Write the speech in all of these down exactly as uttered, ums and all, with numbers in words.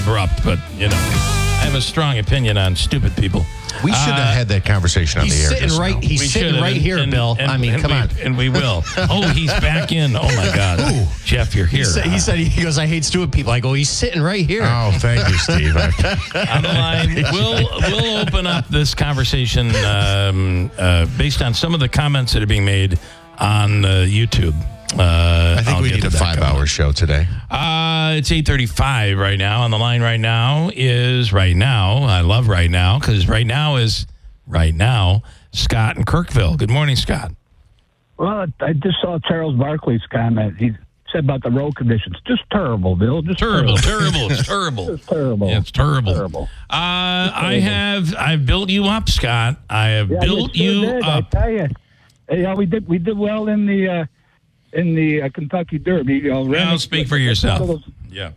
abrupt, but, you know, I have a strong opinion on stupid people. We should have Uh, had that conversation on the He's air. sitting just right. now. He's We sitting should've, right and- here, and- Bill. and- I mean, and come we, on. And we will. Oh, he's back in. Oh, my God. Jeff, you're here. He said, he said he goes, I hate stupid people. I go, he's sitting right here. Oh, thank you, Steve. I- On the line, we'll, we'll open up this conversation um, uh, based on some of the comments that are being made on uh, YouTube. Uh, I think I'll we get need to a that five-hour coming. show today. Uh, it's eight thirty-five right now. On the line right now is right now. I love right now because right now is right now. Scott in Kirkville. Good morning, Scott. Well, I just saw Charles Barkley's comment. He said about the road conditions. Just terrible, Bill. Just Terrible, terrible. terrible. It's terrible. Just terrible. Yeah, it's terrible. Terrible. Uh, I have I've built you up, Scott. I have Yeah, built you, you sure did, up. I tell you. Yeah, we did. We did well in the uh, in the uh, Kentucky Derby. You know, Well, Renegade- speak for yourself. Yeah.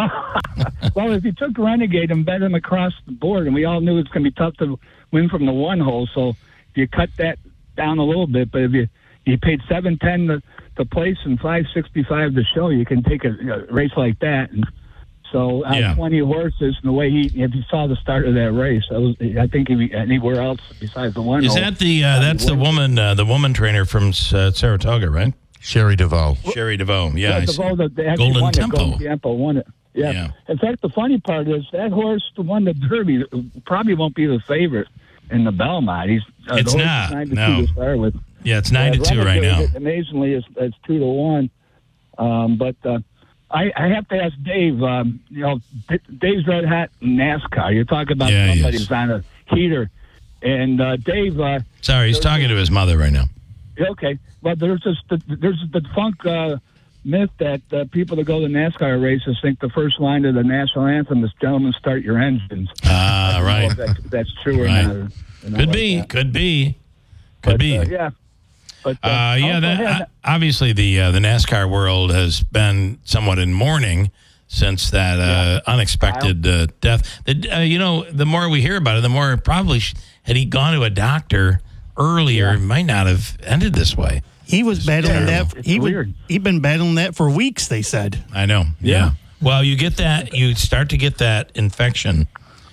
Well, if you took Renegade and bet him across the board, and we all knew it's going to be tough to win from the one hole, so if you cut that down a little bit, but if you you paid seven ten to, to place and five sixty five to show, you can take a, a race like that. And so out Yeah. of twenty horses, and the way he, if you saw the start of that race, I was, I think if he, anywhere else besides the one Is hole, that the uh, that's the woman uh, the woman trainer from uh, Saratoga, right? Sherry DeVoe. Sherry DeVoe. Yeah. I Yeah, see. the vote that actually Golden won it, Tempo. Golden Tempo won it. Yeah. Yeah. In fact, the funny part is that horse won the Derby probably won't be the favorite in the Belmont. He's uh, It's the horse not, is nine to no. two to start with. Yeah, it's nine Uh, to two right Renegade, now. Amazingly, it's, it's two to one. Um, but uh, I, I have to ask Dave. Um, you know, D- Dave's red hot in NASCAR. You're talking about Yeah, he somebody is. who's on a heater, and uh, Dave. Uh, Sorry, he's talking to his mother right now. Okay, but there's this there's the funk uh, myth that uh, people that go to NASCAR races think the first line of the national anthem is "Gentlemen, start your engines." Ah, I don't know right. if that's, that's true or Right. not. or- or not Could like be, that. could be, could But, be. uh, yeah. But uh, Uh, yeah, also that, had- uh, obviously the uh, the NASCAR world has been somewhat in mourning since that uh, unexpected uh, death. The, uh, you know, the more we hear about it, the more probably sh- had he gone to a doctor earlier, it might not have ended this way. He was battling terrible. that. He It's would. weird. He'd been battling that for weeks. They said. I know. Yeah. Yeah. Well, you get that. You start to get that infection,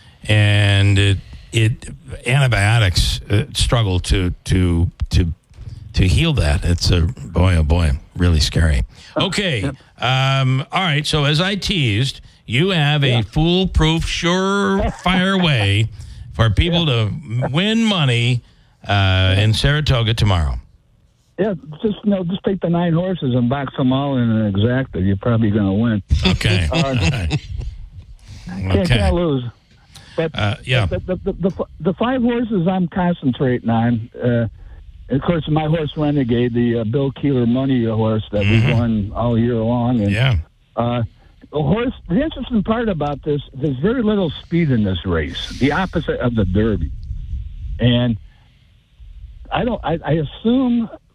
and it it antibiotics uh, struggle to to to to heal that. It's a boy, oh boy, really scary. Okay. Um, all right. So as I teased, you have a foolproof, surefire way for people to win money uh, in Saratoga tomorrow. yeah, just you know, just take the nine horses and box them all in an exacta. You're probably going to win. Okay. Uh, All right. Can't, Okay. can't lose. But Uh, yeah. the, the, the, the, the five horses I'm concentrating on, uh, of course, my horse Renegade, the uh, Bill Keeler Money horse that Mhm. we won all year long. And, Yeah. uh, the horse. The interesting part about this, there's very little speed in this race. The opposite of the Derby, and I don't. I, I assume